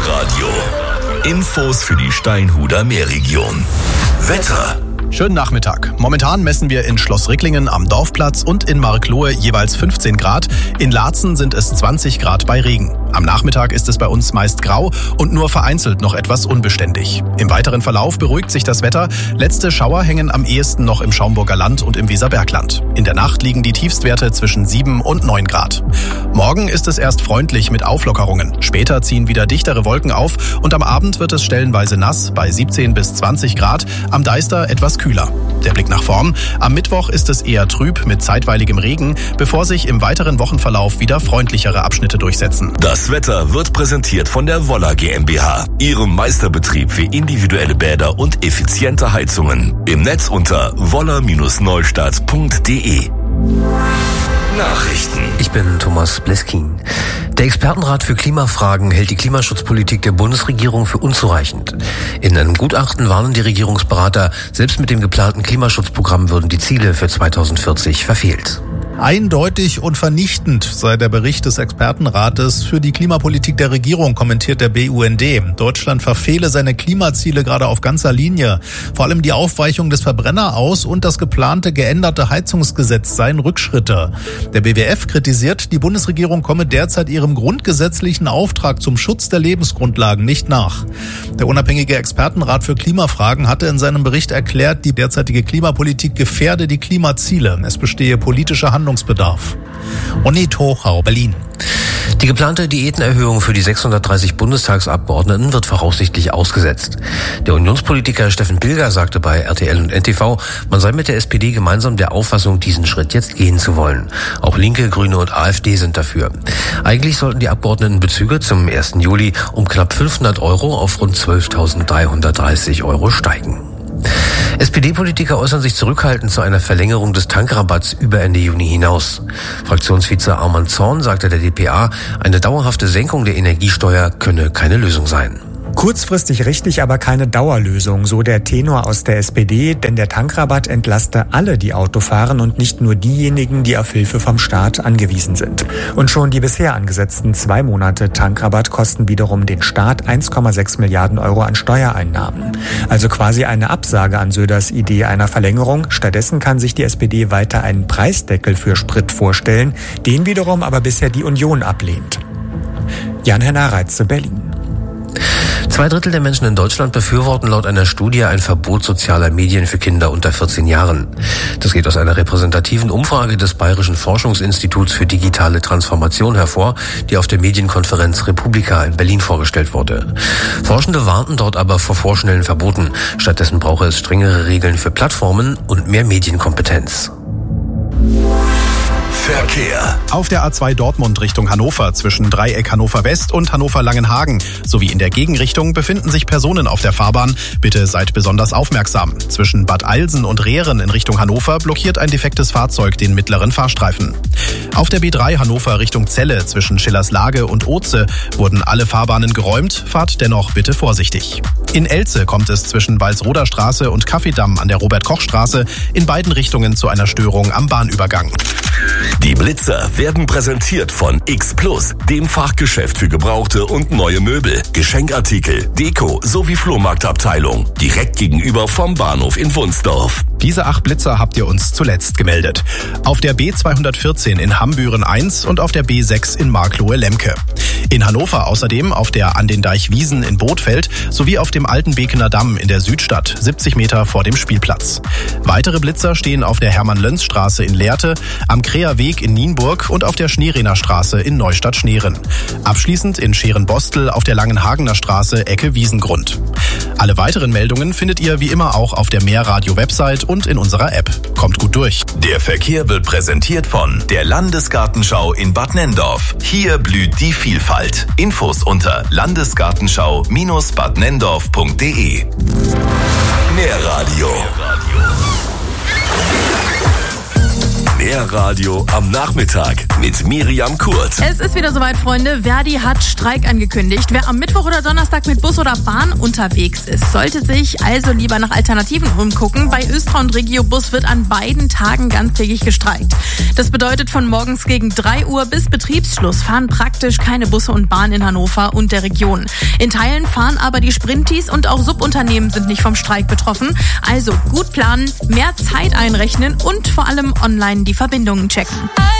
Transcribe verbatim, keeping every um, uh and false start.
Meerradio. Infos für die Steinhuder Meerregion. Wetter. Schönen Nachmittag. Momentan messen wir in Schloss Ricklingen am Dorfplatz und in Marklohe jeweils fünfzehn Grad. In Laatzen sind es zwanzig Grad bei Regen. Am Nachmittag ist es bei uns meist grau und nur vereinzelt noch etwas unbeständig. Im weiteren Verlauf beruhigt sich das Wetter. Letzte Schauer hängen am ehesten noch im Schaumburger Land und im Weserbergland. In der Nacht liegen die Tiefstwerte zwischen sieben und neun Grad. Morgen ist es erst freundlich mit Auflockerungen. Später ziehen wieder dichtere Wolken auf und am Abend wird es stellenweise nass bei siebzehn bis zwanzig Grad. Am Deister etwas kühler. Der Blick nach vorn. Am Mittwoch ist es eher trüb mit zeitweiligem Regen, bevor sich im weiteren Wochenverlauf wieder freundlichere Abschnitte durchsetzen. Das Wetter wird präsentiert von der Woller GmbH, ihrem Meisterbetrieb für individuelle Bäder und effiziente Heizungen. Im Netz unter woller Bindestrich neustadt punkt de. Nachrichten. Ich bin Thomas Bleskin. Der Expertenrat für Klimafragen hält die Klimaschutzpolitik der Bundesregierung für unzureichend. In einem Gutachten warnen die Regierungsberater, selbst mit dem geplanten Klimaschutzprogramm würden die Ziele für zweitausendvierzig verfehlt. Eindeutig und vernichtend sei der Bericht des Expertenrates für die Klimapolitik der Regierung, kommentiert der B U N D. Deutschland verfehle seine Klimaziele gerade auf ganzer Linie. Vor allem die Aufweichung des Verbrenneraus- und das geplante geänderte Heizungsgesetz seien Rückschritte. Der B W F kritisiert, die Bundesregierung komme derzeit ihrem grundgesetzlichen Auftrag zum Schutz der Lebensgrundlagen nicht nach. Der unabhängige Expertenrat für Klimafragen hatte in seinem Bericht erklärt, die derzeitige Klimapolitik gefährde die Klimaziele. Es bestehe politischer Handlungsbedarf. Ronny Tochau, Berlin. Die geplante Diätenerhöhung für die sechshundertdreißig Bundestagsabgeordneten wird voraussichtlich ausgesetzt. Der Unionspolitiker Steffen Pilger sagte bei R T L und N T V, man sei mit der S P D gemeinsam der Auffassung, diesen Schritt jetzt gehen zu wollen. Auch Linke, Grüne und AfD sind dafür. Eigentlich sollten die Abgeordnetenbezüge zum ersten Juli um knapp fünfhundert Euro auf rund zwölftausenddreihundertdreißig Euro steigen. S P D-Politiker äußern sich zurückhaltend zu einer Verlängerung des Tankrabatts über Ende Juni hinaus. Fraktionsvize Arman Zorn sagte der D P A, eine dauerhafte Senkung der Energiesteuer könne keine Lösung sein. Kurzfristig richtig, aber keine Dauerlösung, so der Tenor aus der S P D, denn der Tankrabatt entlaste alle, die Auto fahren und nicht nur diejenigen, die auf Hilfe vom Staat angewiesen sind. Und schon die bisher angesetzten zwei Monate Tankrabatt kosten wiederum den Staat eins Komma sechs Milliarden Euro an Steuereinnahmen. Also quasi eine Absage an Söders Idee einer Verlängerung. Stattdessen kann sich die S P D weiter einen Preisdeckel für Sprit vorstellen, den wiederum aber bisher die Union ablehnt. Jan-Henner Reitze, Berlin. Zwei Drittel der Menschen in Deutschland befürworten laut einer Studie ein Verbot sozialer Medien für Kinder unter vierzehn Jahren. Das geht aus einer repräsentativen Umfrage des Bayerischen Forschungsinstituts für digitale Transformation hervor, die auf der Medienkonferenz Republika in Berlin vorgestellt wurde. Forschende warnten dort aber vor vorschnellen Verboten. Stattdessen brauche es strengere Regeln für Plattformen und mehr Medienkompetenz. Verkehr. Auf der A zwei Dortmund Richtung Hannover zwischen Dreieck Hannover West und Hannover Langenhagen sowie in der Gegenrichtung befinden sich Personen auf der Fahrbahn. Bitte seid besonders aufmerksam. Zwischen Bad Eilsen und Rehren in Richtung Hannover blockiert ein defektes Fahrzeug den mittleren Fahrstreifen. Auf der B drei Hannover Richtung Celle zwischen Schillerslage und Oze wurden alle Fahrbahnen geräumt. Fahrt dennoch bitte vorsichtig. In Elze kommt es zwischen Walsroder Straße und Kaffeedamm an der Robert-Koch-Straße in beiden Richtungen zu einer Störung am Bahnübergang. Die Blitzer werden präsentiert von X Plus, dem Fachgeschäft für gebrauchte und neue Möbel, Geschenkartikel, Deko sowie Flohmarktabteilung. Direkt gegenüber vom Bahnhof in Wunsdorf. Diese acht Blitzer habt ihr uns zuletzt gemeldet. Auf der B zweihundertvierzehn in Hambüren eins und auf der B sechs in Marklohe-Lemke. In Hannover außerdem auf der An den Deich Wiesen in Bothfeld sowie auf dem Alten Bekener Damm in der Südstadt, siebzig Meter vor dem Spielplatz. Weitere Blitzer stehen auf der Hermann-Löns-Straße in Lehrte, am Kreher Weg in Nienburg und auf der Schneerener Straße in Neustadt-Schneeren. Abschließend in Scheren-Bostel auf der Langenhagener Straße Ecke Wiesengrund. Alle weiteren Meldungen findet ihr wie immer auch auf der Meerradio-Website und in unserer App. Kommt gut durch. Der Verkehr wird präsentiert von der Landesgartenschau in Bad Nenndorf. Hier blüht die Vielfalt. Infos unter landesgartenschau Bindestrich bad nenndorf punkt de. Meerradio. Der Radio am Nachmittag mit Miriam Kurz. Es ist wieder soweit, Freunde. Verdi hat Streik angekündigt. Wer am Mittwoch oder Donnerstag mit Bus oder Bahn unterwegs ist, sollte sich also lieber nach Alternativen umgucken. Bei Östra und Regiobus wird an beiden Tagen ganztägig gestreikt. Das bedeutet, von morgens gegen drei Uhr bis Betriebsschluss fahren praktisch keine Busse und Bahnen in Hannover und der Region. In Teilen fahren aber die Sprintis und auch Subunternehmen sind nicht vom Streik betroffen. Also gut planen, mehr Zeit einrechnen und vor allem online die Verbindungen checken.